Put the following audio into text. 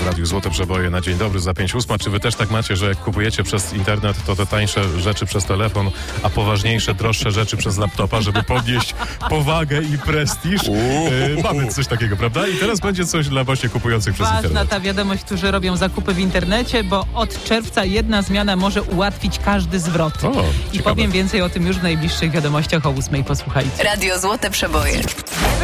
w Radiu Złote Przeboje na dzień dobry za 5:08. Czy wy też tak macie, że jak kupujecie przez internet, to te tańsze rzeczy przez telefon, a poważniejsze, droższe rzeczy przez laptopa, żeby podnieść powagę i prestiż? Mamy coś takiego, prawda? I teraz będzie coś dla właśnie kupujących przez Ważna internet. ta wiadomość, którzy robią zakupy w internecie, bo od czerwca jedna zmiana może ułatwić każdy zwrot. I ciekawe. powiem więcej o tym już w najbliższych wiadomościach o 8:00. Posłuchajcie. Radio Złote Przeboje.